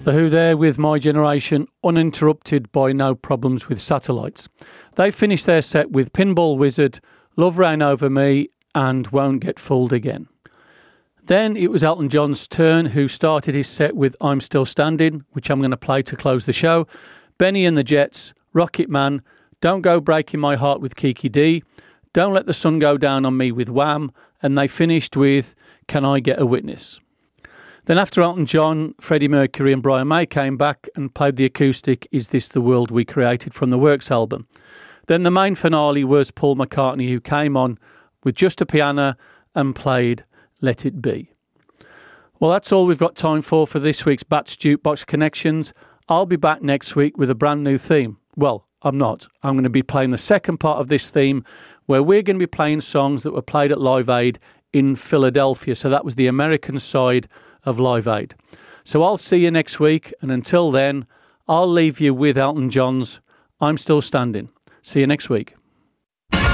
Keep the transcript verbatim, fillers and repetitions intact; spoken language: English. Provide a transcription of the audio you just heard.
The Who there with My Generation, uninterrupted by no problems with satellites. They finished their set with Pinball Wizard, Love Reign Over Me and Won't Get Fooled Again. Then it was Elton John's turn, who started his set with I'm Still Standing, which I'm going to play to close the show. Benny and the Jets, Rocket Man, Don't Go Breaking My Heart with Kiki D, Don't Let the Sun Go Down on Me with Wham, and they finished with Can I Get a Witness? Then after Elton John, Freddie Mercury and Brian May came back and played the acoustic Is This the World We Created from the Works album. Then the main finale was Paul McCartney, who came on with just a piano and played Let It Be. Well, that's all we've got time for for this week's Bats Jukebox Connections. I'll be back next week with a brand new theme. Well, I'm not. I'm going to be playing the second part of this theme, where we're going to be playing songs that were played at Live Aid in Philadelphia. So that was the American side of Live Aid. So I'll see you next week, and until then, I'll leave you with Elton John's I'm Still Standing. See you next week.